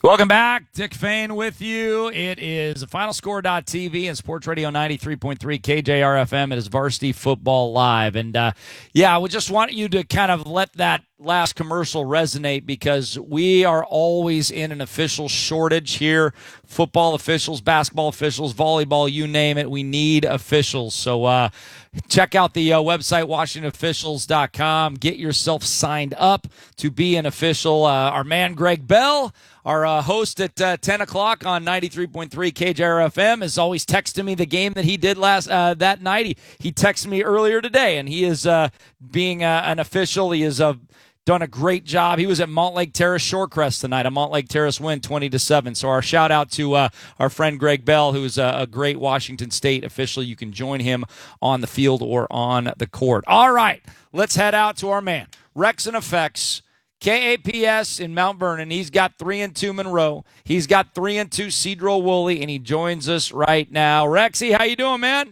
Welcome back. Dick Fain with you. It is FinalScore.tv and Sports Radio 93.3 KJRFM. It is Varsity Football Live. And, we just want you to kind of let that last commercial resonate because we are always in an official shortage here. Football officials, basketball officials, volleyball, you name it. We need officials. So check out the website, WashingtonOfficials.com. Get yourself signed up to be an official. Our man Greg Bell, our host at 10 o'clock on 93.3 KJRFM, is always texting me the game that he did that night. He texted me earlier today, and he is being an official. He is done a great job. He was at Montlake Terrace Shorecrest tonight. A Montlake Terrace win 20-7. So our shout out to our friend Greg Bell, who is a great Washington State official. You can join him on the field or on the court. All right, let's head out to our man, Rex and Effects. KAPS in Mount Vernon. He's got 3-2 Monroe. He's got 3-2 Sedro-Woolley, and he joins us right now. Rexy, how you doing, man?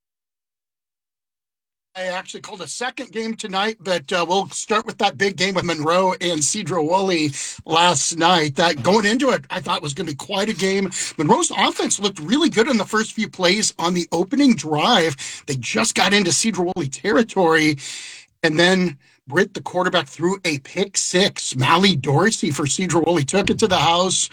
I actually called a second game tonight, but we'll start with that big game with Monroe and Sedro-Woolley last night. That going into it, I thought was going to be quite a game. Monroe's offense looked really good in the first few plays on the opening drive. They just got into Sedro-Woolley territory, and then Britt, the quarterback, threw a pick six. Mally Dorsey for Sedro-Woolley took it to the house.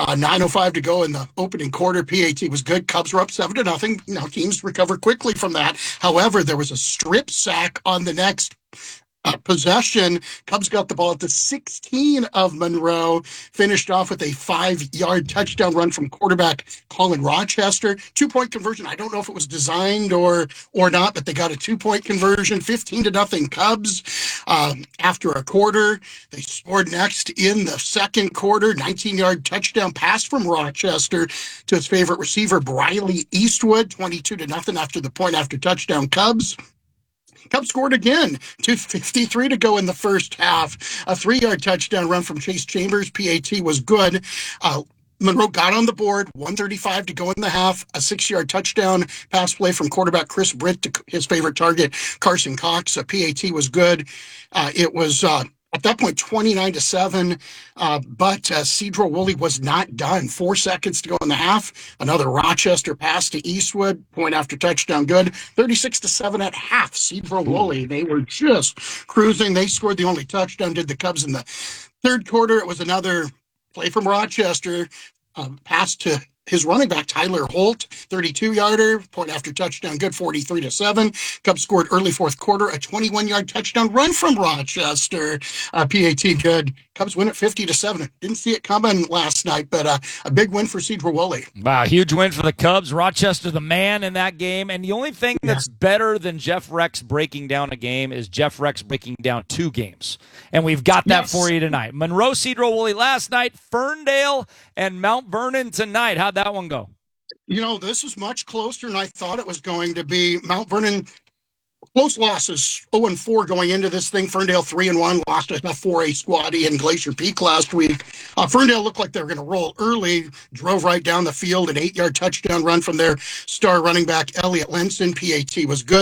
9:05 to go in the opening quarter. PAT was good. Cubs were up 7-0. Now teams recover quickly from that. However, there was a strip sack on the next possession. Cubs got the ball at the 16 of Monroe, finished off with a 5-yard touchdown run from quarterback Colin Rochester. 2-point conversion. I don't know if it was designed or not, but they got a 2-point conversion, 15-0 Cubs. After a quarter, they scored next in the second quarter. 19-yard touchdown pass from Rochester to his favorite receiver, Briley Eastwood, 22-0 after the point after touchdown Cubs. Cubs scored again. 2:53 to go in the first half. A 3-yard touchdown run from Chase Chambers. PAT was good. Monroe got on the board. 1:35 to go in the half. A 6-yard touchdown pass play from quarterback Chris Britt to his favorite target, Carson Cox. PAT was good. It was at that point 29-7, but Sedro-Woolley was not done. 4 seconds to go in the half. Another Rochester pass to Eastwood. Point after touchdown good. 36-7 at half. Sedro-Woolley, they were just cruising. They scored the only touchdown, did the Cubs in the third quarter. It was another play from Rochester. Pass to his running back, Tyler Holt, 32-yarder, point after touchdown, good, 43-7. Cubs scored early fourth quarter, a 21-yard touchdown run from Rochester. PAT good. Cubs win at 50-7. Didn't see it coming last night, but a big win for Sedro-Woolley. Wow, huge win for the Cubs. Rochester the man in that game. And the only thing that's better than Jeff Rex breaking down a game is Jeff Rex breaking down 2 games. And we've got that for you tonight. Monroe, Sedro-Woolley last night, Ferndale, and Mount Vernon tonight. How'd that one go? You know, this was much closer than I thought it was going to be. Mount Vernon, close losses, 0-4 going into this thing. Ferndale 3-1, lost a 4A squaddy in Glacier Peak last week. Ferndale looked like they were going to roll early, drove right down the field, an 8-yard touchdown run from their star running back, Elliot Lenson. PAT was good.